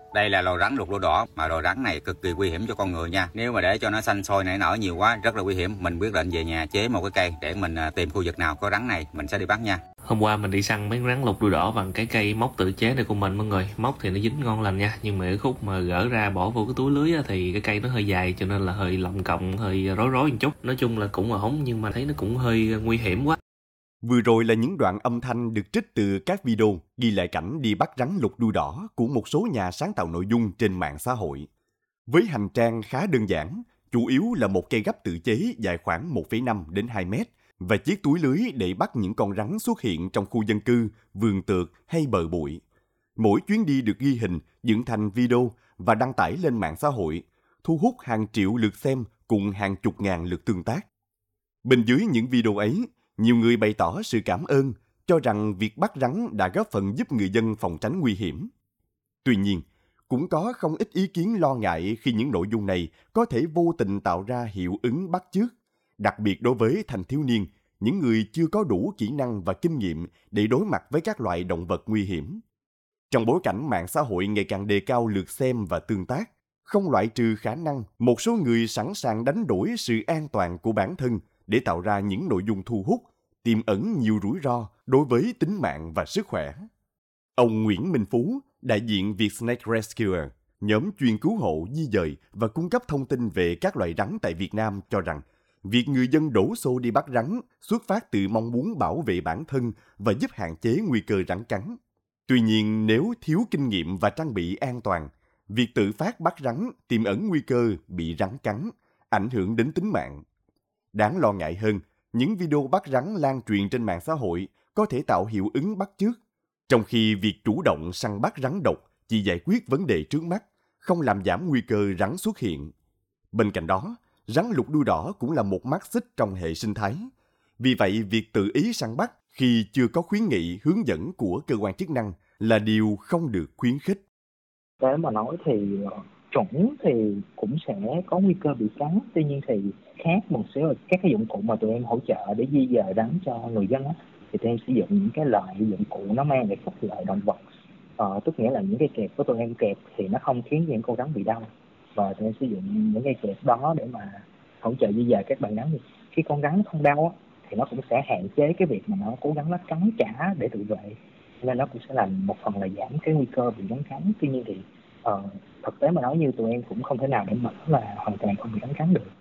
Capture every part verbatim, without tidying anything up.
Đây là loài rắn lục đuôi đỏ, mà loài rắn này cực kỳ nguy hiểm cho con người nha. Nếu mà để cho nó xanh sôi nảy nở nhiều quá rất là nguy hiểm. Mình quyết định về nhà chế một cái cây để mình tìm khu vực nào có rắn này mình sẽ đi bắt nha. Hôm qua mình đi săn mấy rắn lục đuôi đỏ bằng cái cây móc tự chế này của mình mọi người. Móc thì nó dính ngon lành nha, nhưng mà cái khúc mà gỡ ra bỏ vô cái túi lưới á, thì cái cây nó hơi dài cho nên là hơi lọng cộng, hơi rối rối một chút. Nói chung là cũng ổn nhưng mà thấy nó cũng hơi nguy hiểm quá. Vừa rồi là những đoạn âm thanh được trích từ các video ghi lại cảnh đi bắt rắn lục đuôi đỏ của một số nhà sáng tạo nội dung trên mạng xã hội. Với hành trang khá đơn giản, chủ yếu là một cây gấp tự chế dài khoảng một phẩy năm đến hai mét và chiếc túi lưới để bắt những con rắn xuất hiện trong khu dân cư, vườn tược hay bờ bụi. Mỗi chuyến đi được ghi hình, dựng thành video và đăng tải lên mạng xã hội, thu hút hàng triệu lượt xem cùng hàng chục ngàn lượt tương tác. Bên dưới những video ấy, nhiều người bày tỏ sự cảm ơn, cho rằng việc bắt rắn đã góp phần giúp người dân phòng tránh nguy hiểm. Tuy nhiên, cũng có không ít ý kiến lo ngại khi những nội dung này có thể vô tình tạo ra hiệu ứng bắt chước, đặc biệt đối với thanh thiếu niên, những người chưa có đủ kỹ năng và kinh nghiệm để đối mặt với các loại động vật nguy hiểm. Trong bối cảnh mạng xã hội ngày càng đề cao lượt xem và tương tác, không loại trừ khả năng một số người sẵn sàng đánh đổi sự an toàn của bản thân để tạo ra những nội dung thu hút, tiềm ẩn nhiều rủi ro đối với tính mạng và sức khỏe. Ông Nguyễn Minh Phú, đại diện Vietsnake Rescuer, nhóm chuyên cứu hộ, di dời và cung cấp thông tin về các loài rắn tại Việt Nam cho rằng, việc người dân đổ xô đi bắt rắn xuất phát từ mong muốn bảo vệ bản thân và giúp hạn chế nguy cơ rắn cắn. Tuy nhiên, nếu thiếu kinh nghiệm và trang bị an toàn, việc tự phát bắt rắn tiềm ẩn nguy cơ bị rắn cắn, ảnh hưởng đến tính mạng. Đáng lo ngại hơn, những video bắt rắn lan truyền trên mạng xã hội có thể tạo hiệu ứng bắt chước, trong khi việc chủ động săn bắt rắn độc chỉ giải quyết vấn đề trước mắt, không làm giảm nguy cơ rắn xuất hiện. Bên cạnh đó, rắn lục đuôi đỏ cũng là một mắt xích trong hệ sinh thái. Vì vậy, việc tự ý săn bắt khi chưa có khuyến nghị hướng dẫn của cơ quan chức năng là điều không được khuyến khích. Để mà nói thì chuẩn thì cũng sẽ có nguy cơ bị cắn, tuy nhiên thì khác một số các cái dụng cụ mà tụi em hỗ trợ để di dời rắn cho người dân á, thì tụi em sử dụng những cái loại dụng cụ nó mang lại phúc lợi động vật. Ờ, tức nghĩa là những cái kẹp của tụi em kẹp thì nó không khiến những con rắn bị đau, và tụi em sử dụng những cái kẹp đó để mà hỗ trợ di dời các bạn rắn. Khi con rắn không đau á, thì nó cũng sẽ hạn chế cái việc mà nó cố gắng nó cắn trả để tự vệ, nên nó cũng sẽ làm một phần là giảm cái nguy cơ bị rắn cắn. Tuy nhiên thì uh, thực tế mà nói, như tụi em cũng không thể nào để mở là hoàn toàn không bị rắn cắn được.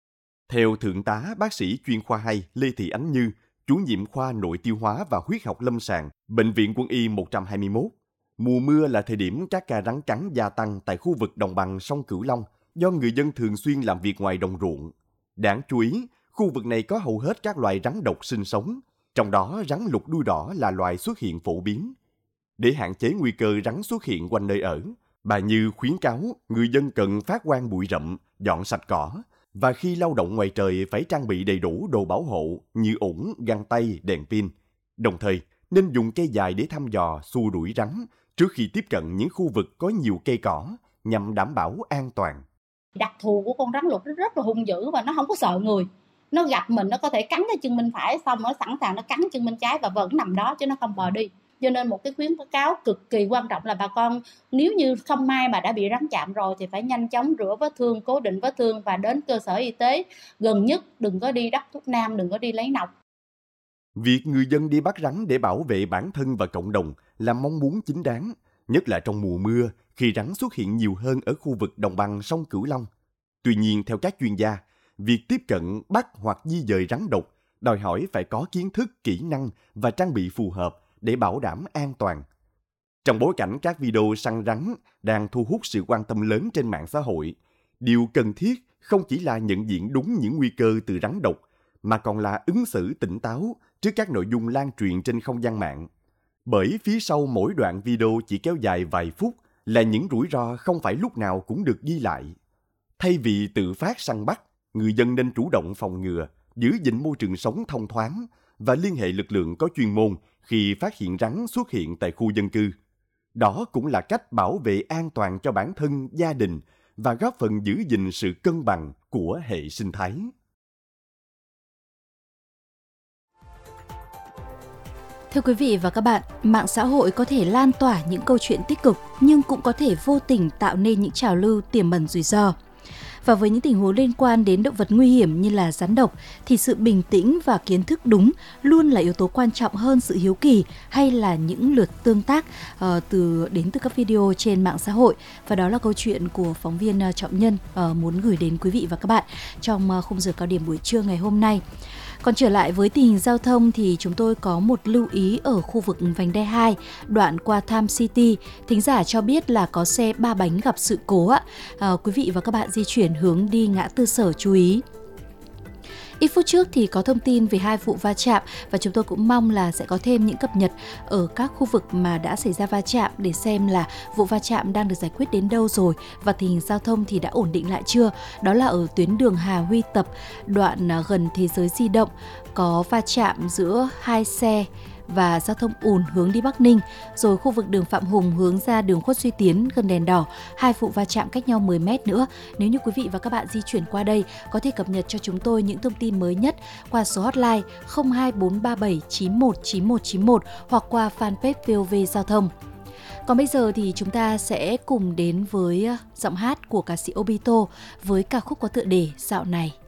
Theo Thượng tá bác sĩ chuyên khoa hai Lê Thị Ánh Như, chủ nhiệm khoa nội tiêu hóa và huyết học lâm sàng, Bệnh viện Quân y một trăm hai mươi mốt, mùa mưa là thời điểm các ca rắn cắn gia tăng tại khu vực đồng bằng sông Cửu Long do người dân thường xuyên làm việc ngoài đồng ruộng. Đáng chú ý, khu vực này có hầu hết các loài rắn độc sinh sống, trong đó rắn lục đuôi đỏ là loài xuất hiện phổ biến. Để hạn chế nguy cơ rắn xuất hiện quanh nơi ở, bà Như khuyến cáo người dân cần phát quang bụi rậm, dọn sạch cỏ, và khi lao động ngoài trời phải trang bị đầy đủ đồ bảo hộ như ủng, găng tay, đèn pin. Đồng thời, nên dùng cây dài để thăm dò, xua đuổi rắn trước khi tiếp cận những khu vực có nhiều cây cỏ nhằm đảm bảo an toàn. Đặc thù của con rắn lục nó rất là hung dữ và nó không có sợ người. Nó gặp mình nó có thể cắn cái chân bên phải, xong nó sẵn sàng nó cắn chân bên trái và vẫn nằm đó chứ nó không bò đi. Cho nên một cái khuyến cáo cực kỳ quan trọng là bà con nếu như không may mà đã bị rắn chạm rồi thì phải nhanh chóng rửa vết thương, cố định vết thương và đến cơ sở y tế gần nhất, đừng có đi đắp thuốc nam, đừng có đi lấy nọc. Việc người dân đi bắt rắn để bảo vệ bản thân và cộng đồng là mong muốn chính đáng, nhất là trong mùa mưa khi rắn xuất hiện nhiều hơn ở khu vực đồng bằng sông Cửu Long. Tuy nhiên, theo các chuyên gia, việc tiếp cận, bắt hoặc di dời rắn độc đòi hỏi phải có kiến thức, kỹ năng và trang bị phù hợp để bảo đảm an toàn. Trong bối cảnh các video săn rắn đang thu hút sự quan tâm lớn trên mạng xã hội, điều cần thiết không chỉ là nhận diện đúng những nguy cơ từ rắn độc, mà còn là ứng xử tỉnh táo trước các nội dung lan truyền trên không gian mạng. Bởi phía sau mỗi đoạn video chỉ kéo dài vài phút là những rủi ro không phải lúc nào cũng được ghi lại. Thay vì tự phát săn bắt, người dân nên chủ động phòng ngừa, giữ gìn môi trường sống thông thoáng và liên hệ lực lượng có chuyên môn khi phát hiện rắn xuất hiện tại khu dân cư. Đó cũng là cách bảo vệ an toàn cho bản thân, gia đình và góp phần giữ gìn sự cân bằng của hệ sinh thái. Thưa quý vị và các bạn, mạng xã hội có thể lan tỏa những câu chuyện tích cực nhưng cũng có thể vô tình tạo nên những trào lưu tiềm ẩn rủi ro. Và với những tình huống liên quan đến động vật nguy hiểm như là rắn độc thì sự bình tĩnh và kiến thức đúng luôn là yếu tố quan trọng hơn sự hiếu kỳ hay là những lượt tương tác uh, từ đến từ các video trên mạng xã hội. Và đó là câu chuyện của phóng viên uh, Trọng Nhân uh, muốn gửi đến quý vị và các bạn trong uh, khung giờ cao điểm buổi trưa ngày hôm nay. Còn trở lại với tình hình giao thông thì chúng tôi có một lưu ý ở khu vực vành đai hai, đoạn qua Tham City. Thính giả cho biết là có xe ba bánh gặp sự cố ạ. À, quý vị và các bạn di chuyển hướng đi ngã tư Sở chú ý. Ít phút trước thì có thông tin về hai vụ va chạm và chúng tôi cũng mong là sẽ có thêm những cập nhật ở các khu vực mà đã xảy ra va chạm để xem là vụ va chạm đang được giải quyết đến đâu rồi và tình hình giao thông thì đã ổn định lại chưa. Đó là ở tuyến đường Hà Huy Tập, đoạn gần Thế giới di động, có va chạm giữa hai xe và giao thông ùn hướng đi Bắc Ninh, rồi khu vực đường Phạm Hùng hướng ra đường Khuất Duy Tiến gần đèn đỏ, hai vụ va chạm cách nhau mười mét nữa. Nếu như quý vị và các bạn di chuyển qua đây, có thể cập nhật cho chúng tôi những thông tin mới nhất qua số hotline không hai bốn ba bảy chín một chín một chín một hoặc qua fanpage vê o vê Giao thông. Còn bây giờ thì chúng ta sẽ cùng đến với giọng hát của ca sĩ Obito với ca khúc có tựa đề Dạo này.